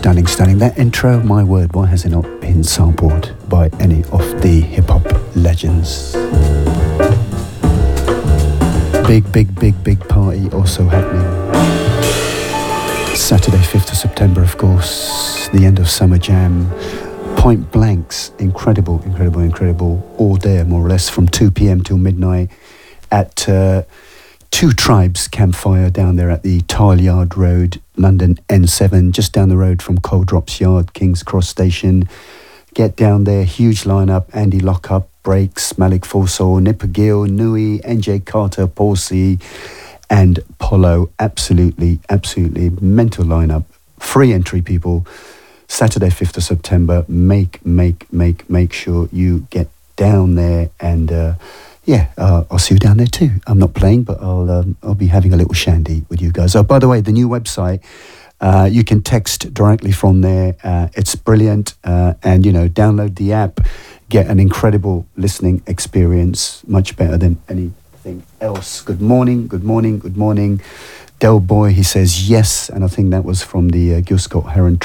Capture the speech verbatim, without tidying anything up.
stunning, stunning. That intro, my word, why has it not been sampled by any of the hip-hop legends? Big, big, big, big party also happening. Saturday, fifth of September, of course, the end of Summer Jam. Point Blanks, incredible, incredible, incredible. All there, more or less, from two p.m. till midnight at uh, Two Tribes Campfire down there at the Tile Yard Road, London N seven, just down the road from Coal Drops Yard, King's Cross Station. Get down there, huge lineup, Andy Lockup, Breaks, Malik Forsall, Nipper Gill, Nui, N J Carter, Paul C, and Polo. Absolutely, absolutely mental lineup. Free entry, people. Saturday, fifth of September. Make, make, make, make sure you get down there and... Uh, Yeah, uh, I'll see you down there too. I'm not playing, but I'll um, I'll be having a little shandy with you guys. Oh, by the way, the new website, uh, you can text directly from there. Uh, it's brilliant. Uh, and, you know, download the app, get an incredible listening experience, much better than anything else. Good morning, good morning, good morning. Del Boy, he says yes. And I think that was from the uh, Gil Scott Heron